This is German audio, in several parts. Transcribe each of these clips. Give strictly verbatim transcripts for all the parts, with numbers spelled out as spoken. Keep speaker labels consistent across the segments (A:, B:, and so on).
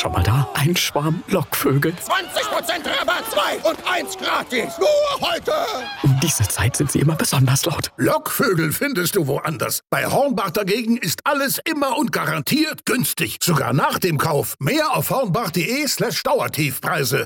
A: Schau mal da, ein Schwarm Lockvögel.
B: zwanzig Prozent Rabatt, zwei und eins gratis. Nur heute.
A: Um diese Zeit sind sie immer besonders laut.
C: Lockvögel findest du woanders. Bei Hornbach dagegen ist alles immer und garantiert günstig. Sogar nach dem Kauf. Mehr auf hornbach.de slash Dauertiefpreise.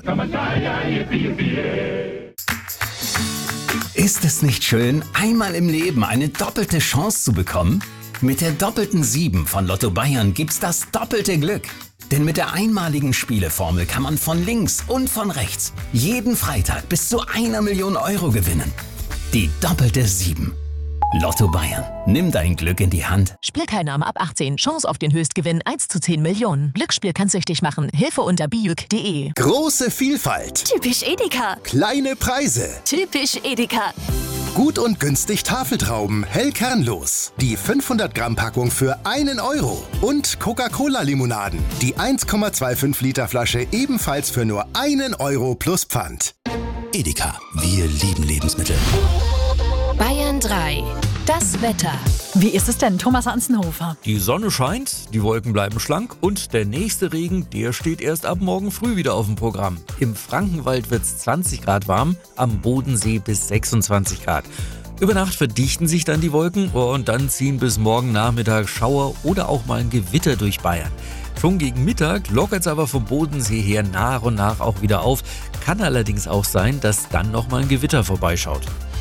D: Ist es nicht schön, einmal im Leben eine doppelte Chance zu bekommen? Mit der doppelten sieben von Lotto Bayern gibt's das doppelte Glück. Denn mit der einmaligen Spieleformel kann man von links und von rechts jeden Freitag bis zu einer Million Euro gewinnen. Die doppelte sieben. Lotto Bayern. Nimm dein Glück in die Hand.
E: Spielteilnahme ab achtzehn. Chance auf den Höchstgewinn eins zu zehn Millionen. Glücksspiel kann süchtig machen. Hilfe unter bijuk punkt de.
F: Große Vielfalt.
G: Typisch Edeka.
F: Kleine Preise.
G: Typisch Edeka.
F: Gut und günstig Tafeltrauben, hell kernlos. Die fünfhundert Gramm Packung für einen Euro. Und Coca-Cola-Limonaden. Die eins Komma fünfundzwanzig Liter Flasche ebenfalls für nur einen Euro plus Pfand.
H: Edeka, wir lieben Lebensmittel.
G: Bayern drei. Das Wetter.
I: Wie ist es denn, Thomas Anzenhofer?
J: Die Sonne scheint, die Wolken bleiben schlank und der nächste Regen, der steht erst ab morgen früh wieder auf dem Programm. Im Frankenwald wird es zwanzig Grad warm, am Bodensee bis sechsundzwanzig Grad. Über Nacht verdichten sich dann die Wolken und dann ziehen bis morgen Nachmittag Schauer oder auch mal ein Gewitter durch Bayern. Schon gegen Mittag lockert es aber vom Bodensee her nach und nach auch wieder auf. Kann allerdings auch sein, dass dann noch mal ein Gewitter vorbeischaut.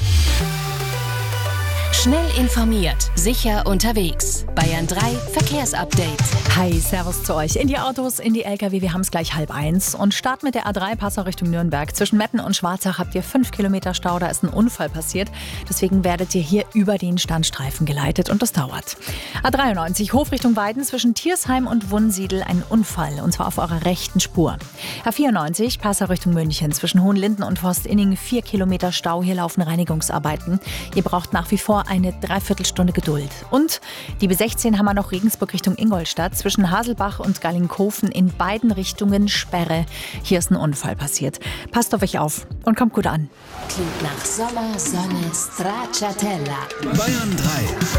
G: Schnell informiert, sicher unterwegs. Bayern drei Verkehrsupdate.
I: Hi, Servus zu euch. In die Autos, in die L K W, wir haben es gleich halb eins. Und Start mit der A drei, Passau Richtung Nürnberg. Zwischen Metten und Schwarzach habt ihr fünf Kilometer Stau, da ist ein Unfall passiert. Deswegen werdet ihr hier über den Standstreifen geleitet und das dauert. A dreiundneunzig, Hof Richtung Weiden, zwischen Tiersheim und Wunsiedel ein Unfall. Und zwar auf eurer rechten Spur. A vierundneunzig, Passau Richtung München, zwischen Hohenlinden und Forstinning vier Kilometer Stau. Hier laufen Reinigungsarbeiten. Ihr braucht nach wie vor eine Dreiviertelstunde Geduld. Und die B sechzehn haben wir noch Regensburg Richtung Ingolstadt. Zwischen Haselbach und Gallingkofen in beiden Richtungen Sperre. Hier ist ein Unfall passiert. Passt auf euch auf und kommt gut an.
G: Klingt nach Sommer, Sonne, Stracciatella.
H: Bayern drei.